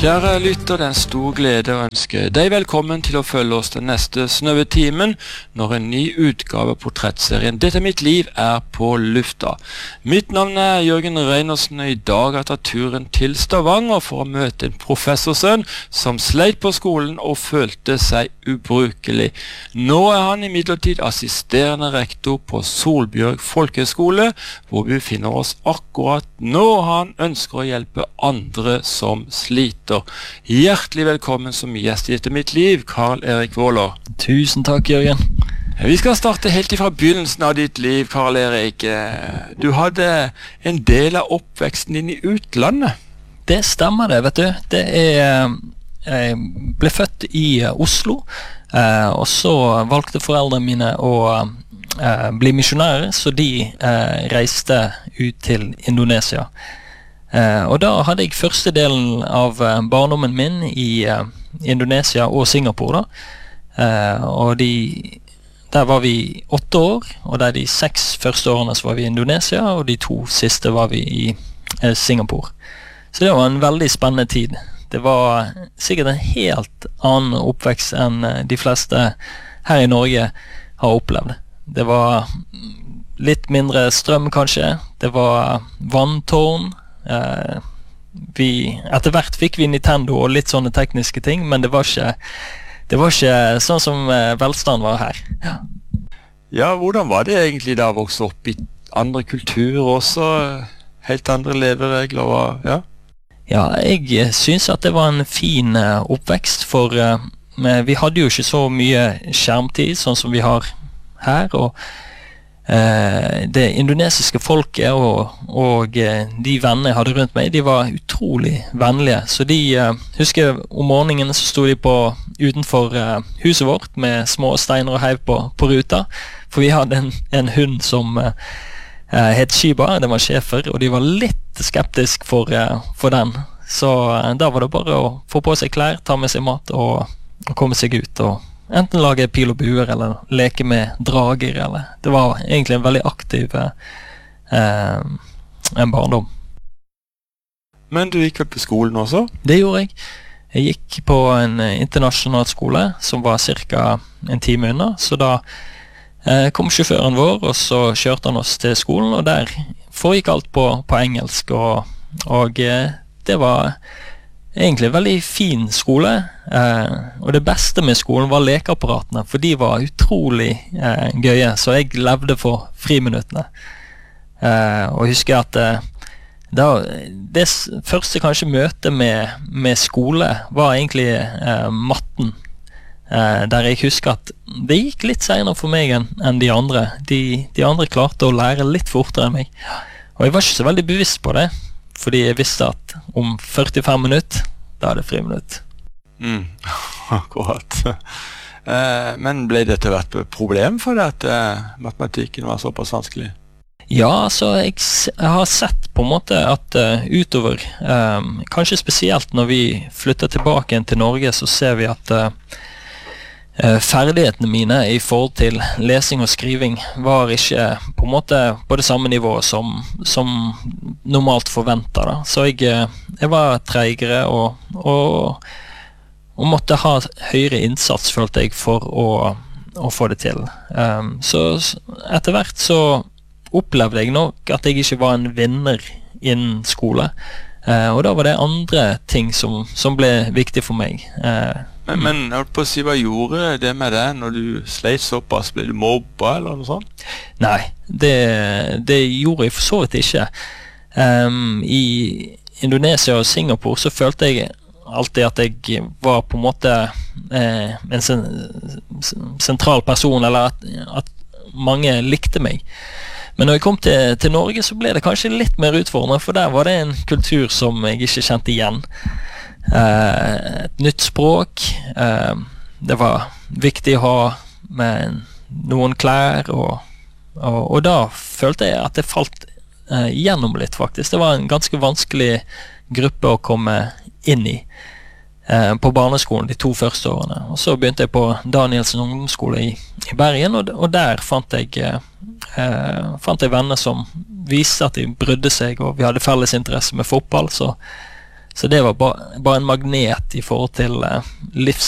Kjære lytter, det er en stor glede å ønske deg velkommen til å følge oss den neste snøvetimen når en ny utgave av portrettserien Dette er mitt liv er på lufta. Mitt navn er Jørgen Reinersen, og i dag har jeg tatt turen til Stavanger for å møte en professorsønn som sleit på skolen og følte seg ubrukelig. Nå er han imidlertid assisterende rektor på Solbjørg Folkehøgskole, hvor vi befinner oss akkurat nå. Han ønsker å hjelpe andre som sliter. Hjertelig velkommen som gjest i Dette mitt liv, Karl Erik Våler. Tusen takk, Jørgen. Vi skal starte helt ifra begynnelsen av ditt liv, Karl Erik. Du hadde en del av oppveksten din i utlandet. Det stemmer det, vet du. Jeg ble født i Oslo, og så valgte foreldrene mine å bli misjonærer, så de reiste ut til Indonesia. Og da hadde jeg første delen av barndommen min i Indonesia og Singapore da. Og der var vi 8 år, og der de 6 første årene så var vi i Indonesia, og de 2 siste var vi i Singapore. Så det var en veldig spennende tid. Det var sikkert en helt annen oppvekst enn de fleste her i Norge har opplevd. Det var litt mindre strøm kanskje, det var vanntårn. Etter hvert fikk vi Nintendo og litt sånne tekniske ting, men det var ikke sånn som velstand var her. Ja, hvordan var det egentlig da å vokse opp i andre kulturer også, helt andre leveregler? Ja, jeg synes at det var en fin oppvekst, for vi hadde jo ikke så mye skjermtid sånn som vi har her, og det indonesiske folket og de vennene jeg hadde rundt meg, de var utrolig vennlige. Så de husker om morgenen så stod de utenfor huset vårt med små steiner og heiv på ruta, for vi hadde en hund som het Shiba, den var schæfer, og de var litt skeptisk for den. Så da var det bare å få på seg klær, ta med seg mat og komme seg ut og enten lage pil og buer, eller leke med drager, eller det var egentlig en veldig aktiv en barndom. Men du gikk vel på skolen også? Det gjorde jeg. Jeg gikk på en internasjonal skole, som var cirka en time unna, så da kom sjåføren vår, og så kjørte han oss til skolen, og der foregikk alt på engelsk, og det var egentlig en veldig fin skole, og det beste med skolen var lekeapparatene, for de var utrolig gøye, så jeg levde for friminuttene. Og husker at det første kanskje møte med skole var egentlig matten, der jeg husker at det gikk litt senere for meg enn de andre. De andre klarte å lære litt fortere enn meg, og jeg var ikke så veldig bevisst på det, fordi jeg visste at om 45 minutter, da er det friminutt. Akkurat. Men ble det etter hvert et problem for deg at matematikken var såpass vanskelig? Ja, altså jeg har sett på en måte at utover, kanskje spesielt når vi flytter tilbake til Norge, så ser vi at ferdighetene mine i forhold til lesing og skriving var ikke på en måte på det samme nivået som normalt forventet da. Så jeg var treigere og måtte ha høyere innsats, følte jeg, for å få det til. Så etter hvert så opplevde jeg nok at jeg ikke var en vinner innen skole, og da var det andre ting som ble viktig for meg. Men jeg holdt på å si, hva gjorde det med deg når du sleit såpass? Ble du mobba eller noe sånt? Nei, det gjorde jeg for så vidt ikke. I Indonesia og Singapore så følte jeg alltid at jeg var på en måte en sentral person, eller at mange likte meg. Men når jeg kom til Norge så ble det kanskje litt mer utfordrende, for der var det en kultur som jeg ikke kjente igjen. Et nytt språk, det var viktig å ha med noen klær, og da følte jeg at det falt gjennom litt faktisk. Det var en ganske vanskelig gruppe å komme inn i på barneskolen de 2 første årene, og så begynte jeg på Danielsen ungdomsskole i Bergen, og der fant jeg venner som viste at de brydde seg, og vi hadde felles interesse med fotball, så Så det var bare en magnet i forhold til